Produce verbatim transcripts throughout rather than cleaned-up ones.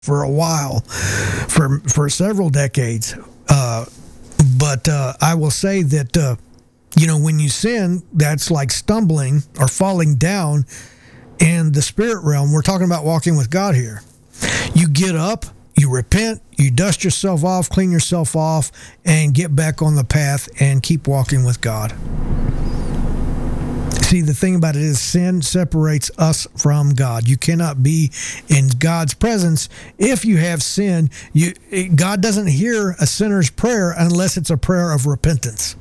for a while, for for several decades. Uh, but uh, I will say that, uh, you know, when you sin, that's like stumbling or falling down in the spirit realm. We're talking about walking with God here. You get up, you repent, you dust yourself off, clean yourself off, and get back on the path and keep walking with God. See, the thing about it is sin separates us from God. You cannot be in God's presence if you have sin. You, God doesn't hear a sinner's prayer unless it's a prayer of repentance.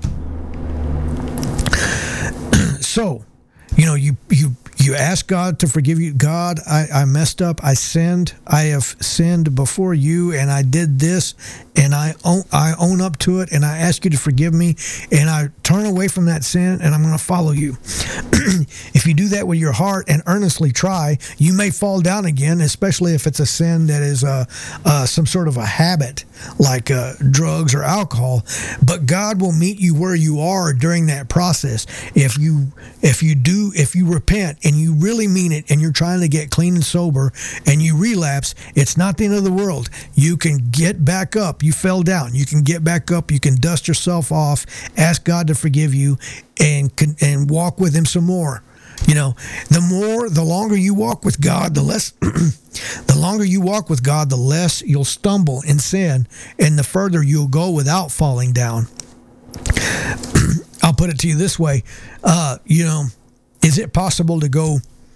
So, you know, you you you ask God to forgive you. God, I, I messed up. I sinned. I have sinned before you, and I did this, and I own, I own up to it, and I ask you to forgive me, and I turn away from that sin, and I'm going to follow you. If you do that with your heart and earnestly try, you may fall down again, especially if it's a sin that is uh, uh, some sort of a habit, like uh, drugs or alcohol. But God will meet you where you are during that process. If you if you do if you repent and you really mean it, and you're trying to get clean and sober, and you relapse, it's not the end of the world. You can get back up. You fell down. You can get back up. You can dust yourself off, ask God to forgive you, and and walk with Him some more. You know, the more, the longer you walk with God, the less, the longer you walk with God, the less you'll stumble in sin, and the further you'll go without falling down. I'll put it to you this way. Uh, you know, is it possible to go,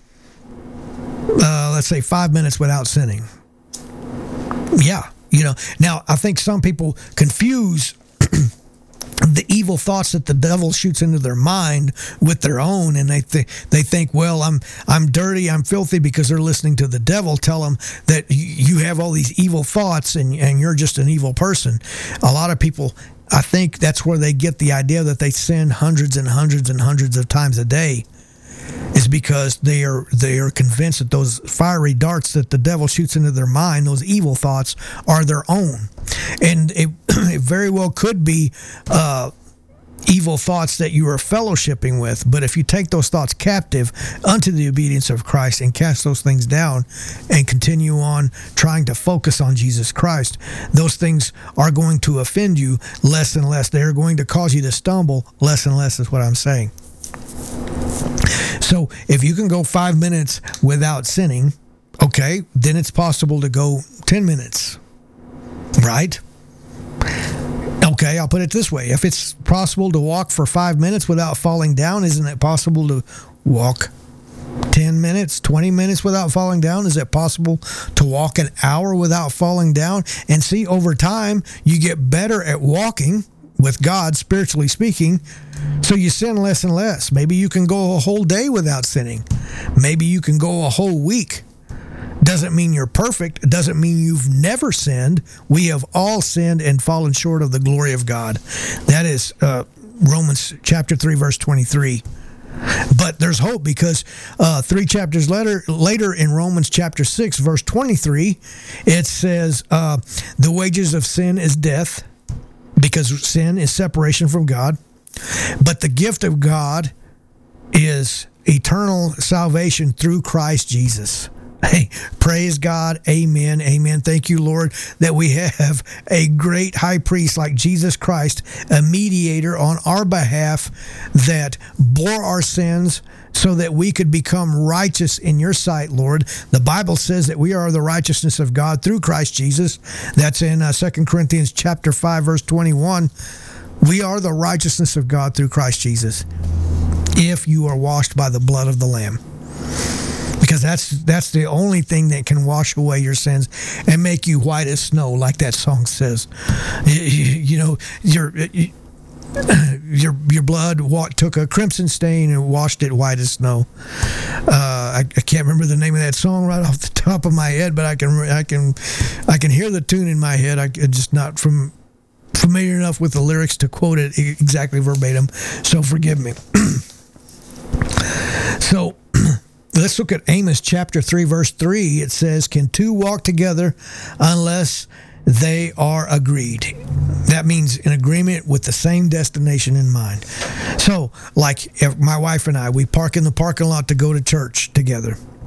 uh, let's say, five minutes without sinning? Yeah. You know, now I think some people confuse the evil thoughts that the devil shoots into their mind with their own, and they th- they think, well, I'm I'm dirty, I'm filthy because they're listening to the devil tell them that you have all these evil thoughts and and you're just an evil person. A lot of people, I think that's where they get the idea that they sin hundreds and hundreds and hundreds of times a day, is because they are they are convinced that those fiery darts that the devil shoots into their mind, those evil thoughts, are their own. And it, it very well could be uh, evil thoughts that you are fellowshipping with. But if you take those thoughts captive unto the obedience of Christ and cast those things down and continue on trying to focus on Jesus Christ, those things are going to offend you less and less. They're going to cause you to stumble less and less, is what I'm saying. So if you can go five minutes without sinning, okay, then it's possible to go ten minutes, right? Okay, I'll put it this way. If it's possible to walk for five minutes without falling down, isn't it possible to walk ten minutes, twenty minutes without falling down? Is it possible to walk an hour without falling down? And see, over time, you get better at walking with God, spiritually speaking, so you sin less and less. Maybe you can go a whole day without sinning. Maybe you can go a whole week. Doesn't mean you're perfect. It doesn't mean you've never sinned. We have all sinned and fallen short of the glory of God. That is uh, Romans chapter three, verse twenty-three. But there's hope, because uh, three chapters later, later in Romans chapter six, verse twenty-three, it says, uh, the wages of sin is death, because sin is separation from God. But the gift of God is eternal salvation through Christ Jesus. Hey, praise God. Amen. Amen. Thank you, Lord, that we have a great high priest like Jesus Christ, a mediator on our behalf that bore our sins so that we could become righteous in your sight, Lord. The Bible says that we are the righteousness of God through Christ Jesus. That's in uh, Second Corinthians chapter five, verse twenty-one. We are the righteousness of God through Christ Jesus, if you are washed by the blood of the Lamb. Because that's that's the only thing that can wash away your sins and make you white as snow, like that song says. You, you know, your your your blood took a crimson stain and washed it white as snow. Uh, I, I can't remember the name of that song right off the top of my head, but I can I can I can hear the tune in my head. I just not from familiar enough with the lyrics to quote it exactly verbatim. So forgive me. So. Let's look at Amos chapter three, verse three. It says, can two walk together unless they are agreed? That means in agreement with the same destination in mind. So, like if my wife and I, we park in the parking lot to go to church together.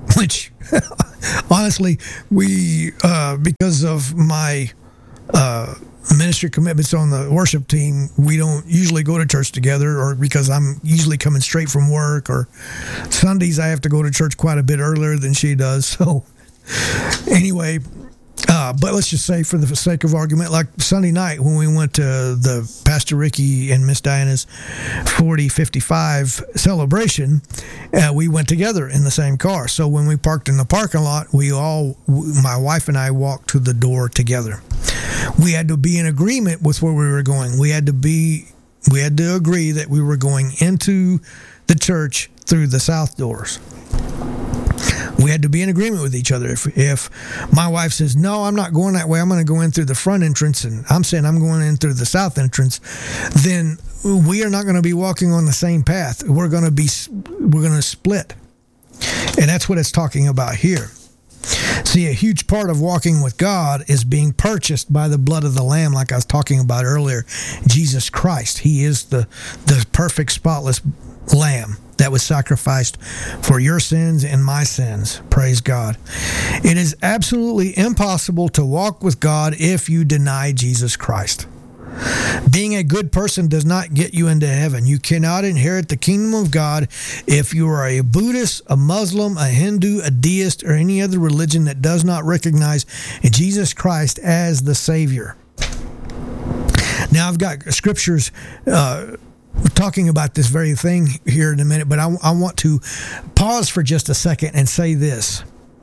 which honestly, we, uh, because of my uh, ministry commitments on the worship team, we don't usually go to church together, or because I'm usually coming straight from work, or Sundays I have to go to church quite a bit earlier than she does. So anyway, uh, but let's just say for the sake of argument, like Sunday night when we went to the Pastor Ricky and Miss Diana's forty fifty-five celebration, uh, we went together in the same car. So when we parked in the parking lot, we all, my wife and I walked to the door together. We had to be in agreement with where we were going. We had to be, we had to agree that we were going into the church through the south doors. We had to be in agreement with each other. If if my wife says, no, I'm not going that way, I'm going to go in through the front entrance, and I'm saying I'm going in through the south entrance, then we are not going to be walking on the same path. We're going to be, we're going to split. And that's what it's talking about here. See, a huge part of walking with God is being purchased by the blood of the Lamb, like I was talking about earlier, Jesus Christ. He is the, the perfect, spotless Lamb that was sacrificed for your sins and my sins. Praise God. It is absolutely impossible to walk with God if you deny Jesus Christ. Being a good person does not get you into heaven. You cannot inherit the kingdom of God if you are a Buddhist, a Muslim, a Hindu, a deist, or any other religion that does not recognize Jesus Christ as the Savior. Now, I've got scriptures uh, talking about this very thing here in a minute, but I, I want to pause for just a second and say this.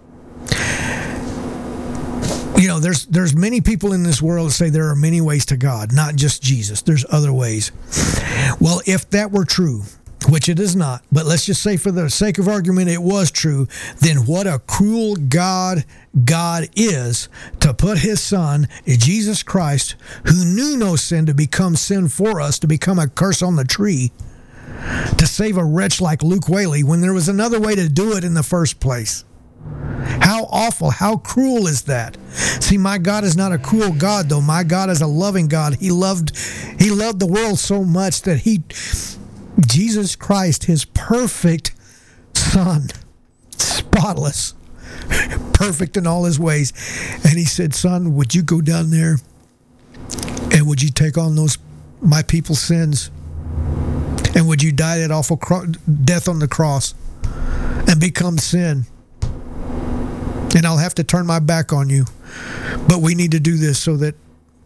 You know, there's there's many people in this world that say there are many ways to God, not just Jesus. There's other ways. Well, if that were true, which it is not, but let's just say for the sake of argument it was true, then what a cruel God God is to put his son, Jesus Christ, who knew no sin, to become sin for us, to become a curse on the tree, to save a wretch like Luke Whaley when there was another way to do it in the first place. How awful, how cruel is that? See, my God is not a cruel God, though. My God is a loving God. He loved, he loved the world so much that he, Jesus Christ, his perfect son, spotless, perfect in all his ways. And he said, son, would you go down there and would you take on those, my people's sins? And would you die that awful cro- death on the cross and become sin? And I'll have to turn my back on you. But we need to do this so that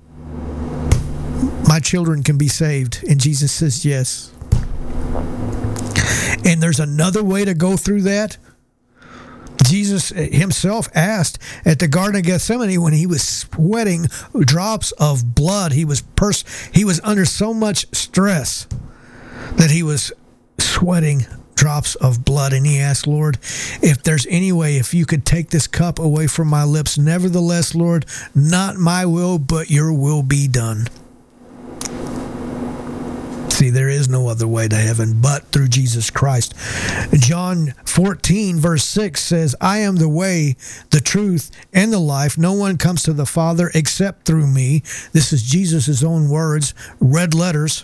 my children can be saved. And Jesus says yes. And there's another way to go through that. Jesus himself asked at the Garden of Gethsemane when he was sweating drops of blood. He was pers- he was under so much stress that he was sweating drops of blood, and he asked, Lord, if there's any way, if you could take this cup away from my lips, nevertheless, Lord, not my will, but your will be done. See, there is no other way to heaven but through Jesus Christ. John fourteen, verse six says, I am the way, the truth, and the life. No one comes to the Father except through me. This is Jesus' own words, red letters.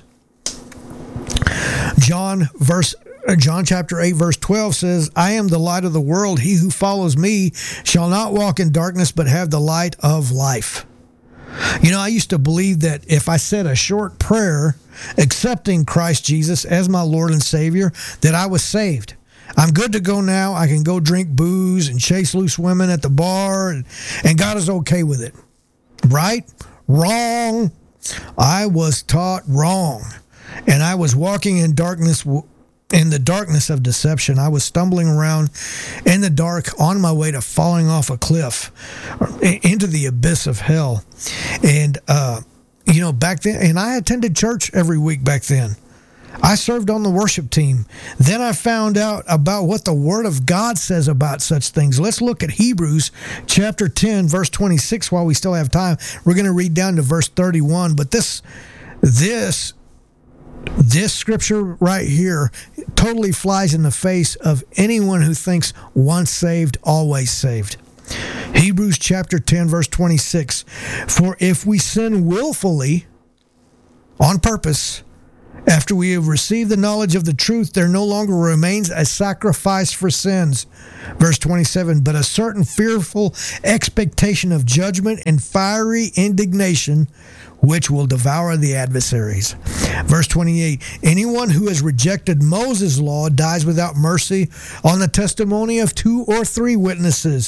John verse John chapter eight, verse twelve says, I am the light of the world. He who follows me shall not walk in darkness, but have the light of life. You know, I used to believe that if I said a short prayer accepting Christ Jesus as my Lord and Savior, that I was saved. I'm good to go now. I can go drink booze and chase loose women at the bar, and, and God is okay with it. Right? Wrong. I was taught wrong. And I was walking in darkness, in the darkness of deception. I was stumbling around in the dark on my way to falling off a cliff into the abyss of hell. And, uh, you know, back then, and I attended church every week back then. I served on the worship team. Then I found out about what the Word of God says about such things. Let's look at Hebrews chapter ten, verse twenty-six while we still have time. We're going to read down to verse thirty-one. But this, this, This scripture right here totally flies in the face of anyone who thinks once saved, always saved. Hebrews chapter ten, verse twenty-six. For if we sin willfully, on purpose, After we have received the knowledge of the truth, there no longer remains a sacrifice for sins. Verse twenty-seven, but a certain fearful expectation of judgment and fiery indignation, which will devour the adversaries. Verse twenty-eight, anyone who has rejected Moses' law dies without mercy on the testimony of two or three witnesses.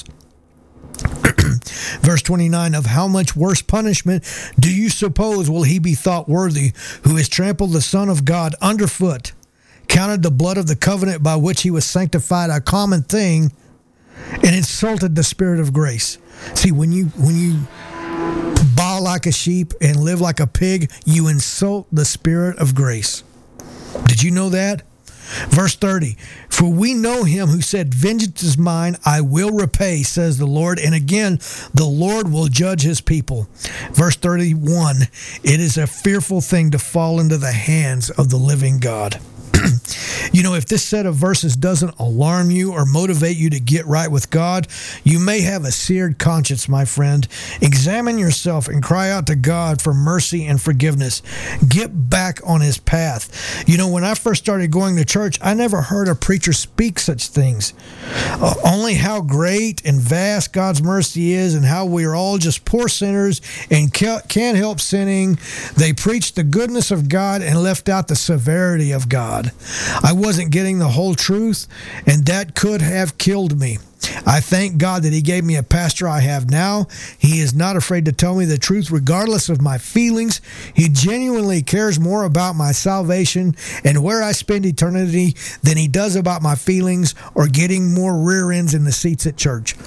Verse twenty-nine, of how much worse punishment do you suppose will he be thought worthy who has trampled the Son of God underfoot, counted the blood of the covenant by which he was sanctified a common thing, and insulted the Spirit of grace? See, when you when you bow like a sheep and live like a pig, you insult the Spirit of grace. Did you know that? Verse thirty, for we know him who said, vengeance is mine, I will repay, says the Lord. And again, the Lord will judge his people. Verse thirty-one, it is a fearful thing to fall into the hands of the living God. You know, if this set of verses doesn't alarm you or motivate you to get right with God, you may have a seared conscience, my friend. Examine yourself and cry out to God for mercy and forgiveness. Get back on his path. You know, when I first started going to church, I never heard a preacher speak such things. Uh, only how great and vast God's mercy is and how we are all just poor sinners and can't help sinning. They preached the goodness of God and left out the severity of God. I wasn't getting the whole truth, and that could have killed me. I thank God that he gave me a pastor I have now. He is not afraid to tell me the truth regardless of my feelings. He genuinely cares more about my salvation and where I spend eternity than he does about my feelings or getting more rear ends in the seats at church.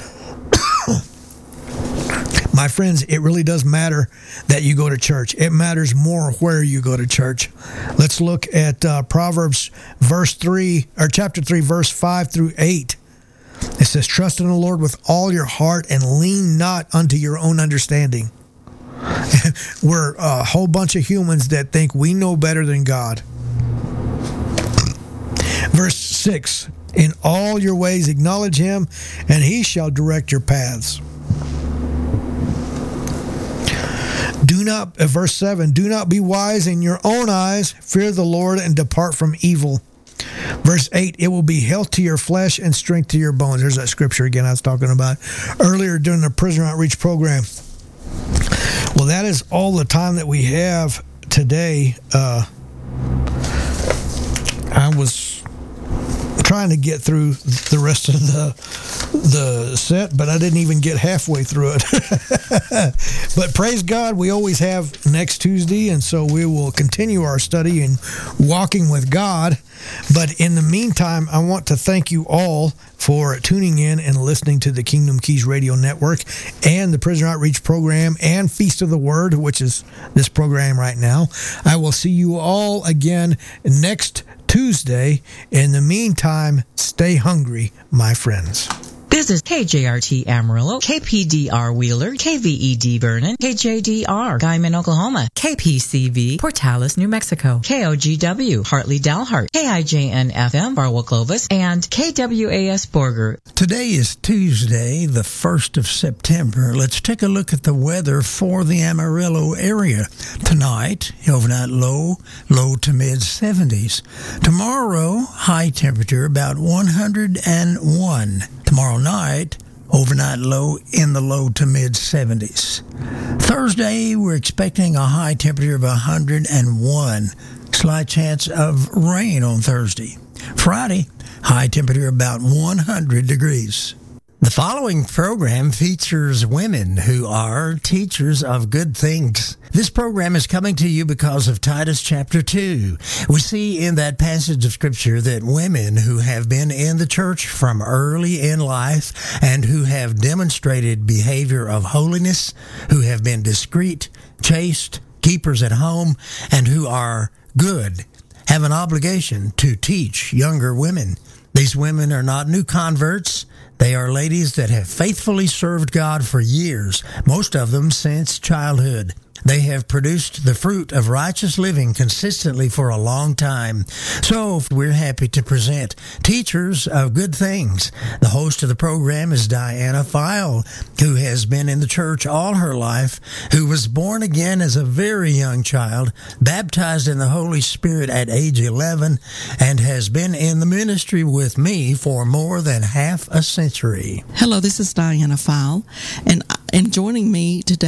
My friends, it really does matter that you go to church. It matters more where you go to church. Let's look at uh, Proverbs verse three, or chapter three, verse five through eight. It says, trust in the Lord with all your heart and lean not unto your own understanding. We're a whole bunch of humans that think we know better than God. Verse six, in all your ways acknowledge him, and he shall direct your paths. Do not, uh, verse seven, do not be wise in your own eyes, fear the Lord and depart from evil. Verse eight, it will be health to your flesh and strength to your bones. There's that scripture again I was talking about earlier during the Prisoner Outreach program. Well, that is all the time that we have today. Uh, I was trying to get through the rest of the the set, but I didn't even get halfway through it. But praise God, we always have next Tuesday, and so we will continue our study in walking with God. But in the meantime, I want to thank you all for tuning in and listening to the Kingdom Keys Radio Network and the Prisoner Outreach Program and Feast of the Word, which is this program right now. I will see you all again next Tuesday. In the meantime, stay hungry, my friends. This is K J R T Amarillo, K P D R Wheeler, K V E D Vernon, K J D R Guyman, Oklahoma, K P C V Portales, New Mexico, K O G W Hartley Dalhart, K I J N F M Barwell Clovis, and K W A S Borger. Today is Tuesday, the first of September. Let's take a look at the weather for the Amarillo area. Tonight, overnight low, low to mid seventies. Tomorrow, high temperature about one hundred one. Tomorrow night, overnight low in the low to mid seventies. Thursday, we're expecting a high temperature of one hundred one. Slight chance of rain on Thursday. Friday, high temperature about one hundred degrees. The following program features women who are teachers of good things. This program is coming to you because of Titus chapter two. We see in that passage of Scripture that women who have been in the church from early in life and who have demonstrated behavior of holiness, who have been discreet, chaste, keepers at home, and who are good, have an obligation to teach younger women. These women are not new converts. They are ladies that have faithfully served God for years, most of them since childhood. They have produced the fruit of righteous living consistently for a long time. So we're happy to present Teachers of Good Things. The host of the program is Diana File, who has been in the church all her life, who was born again as a very young child, baptized in the Holy Spirit at age eleven, and has been in the ministry with me for more than half a century. Hello, this is Diana File, and and joining me today